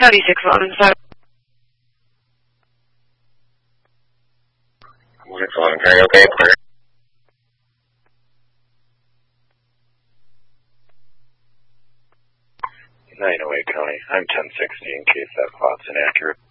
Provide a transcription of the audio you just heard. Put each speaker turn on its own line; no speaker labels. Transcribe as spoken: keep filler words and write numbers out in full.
seventy-six eleven, sorry.
six eleven, carry okay, clear. nine oh eight County, I'm ten sixty in case that plot's inaccurate.